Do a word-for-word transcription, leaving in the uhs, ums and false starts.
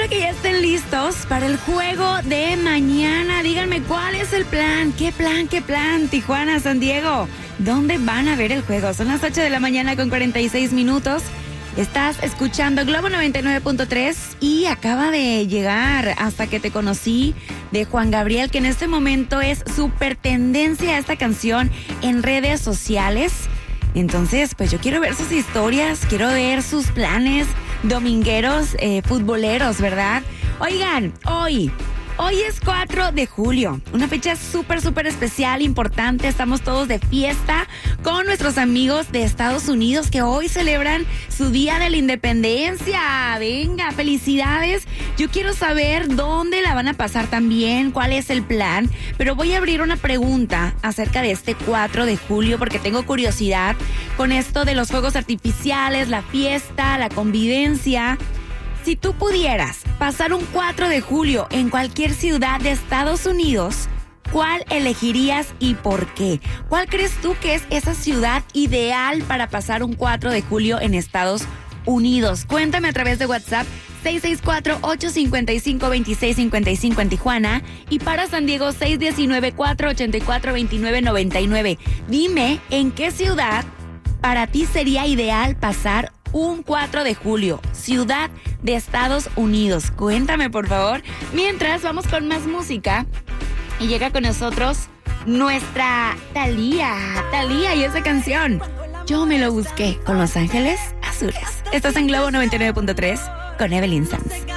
espero que ya estén listos para el juego de mañana. Díganme cuál es el plan, qué plan, qué plan. Tijuana, San Diego, ¿dónde van a ver el juego? Son las ocho de la mañana con cuarenta y seis minutos. Estás escuchando Globo noventa y nueve punto tres y acaba de llegar Hasta que te conocí de Juan Gabriel, que en este momento es súper tendencia esta canción en redes sociales. Entonces, pues yo quiero ver sus historias, quiero ver sus planes domingueros, eh, futboleros, ¿verdad? Oigan, hoy... Hoy es cuatro de julio, una fecha súper, súper especial, importante. Estamos todos de fiesta con nuestros amigos de Estados Unidos que hoy celebran su Día de la Independencia. Venga, felicidades. Yo quiero saber dónde la van a pasar también, cuál es el plan. Pero voy a abrir una pregunta acerca de este cuatro de julio porque tengo curiosidad con esto de los fuegos artificiales, la fiesta, la convivencia. Si tú pudieras pasar un cuatro de julio en cualquier ciudad de Estados Unidos, ¿cuál elegirías y por qué? ¿Cuál crees tú que es esa ciudad ideal para pasar un cuatro de julio en Estados Unidos? Cuéntame a través de WhatsApp seis seis cuatro, ocho cinco cinco, dos seis cinco cinco en Tijuana y para San Diego seis uno nueve, cuatro ocho cuatro, dos nueve nueve nueve. Dime en qué ciudad para ti sería ideal pasar un cuatro de julio, ciudad de Estados Unidos. Cuéntame, por favor. Mientras, vamos con más música. Y llega con nosotros nuestra Thalía. Thalía y esa canción, Yo me lo busqué, con Los Ángeles Azules. Estás en Globo noventa y nueve punto tres con Evelyn Sanz.